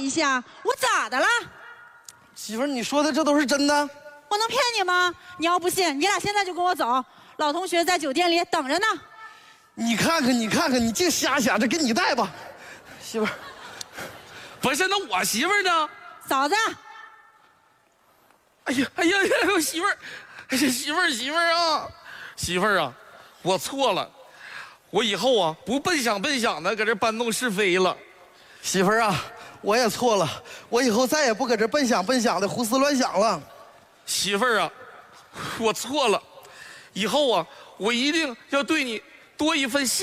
一下，我咋的了？ 媳妇儿，你说的这都是真的？ 我能骗你吗？你要不信，你俩现在就跟我走。老同学在酒店里等着呢。 你看看，你看看，你净瞎想，这给你带吧，媳妇儿。 不是，那我媳妇儿呢？ 嫂子， 哎呀，我媳妇儿，哎呀，媳妇儿啊，媳妇儿啊，我错了，我以后啊不笨想的搁这搬弄是非了。 媳妇儿啊，我也错了，我以后再也不搁这笨想的胡思乱想了。 媳妇儿啊，我错了，以后啊我一定要对你多一份信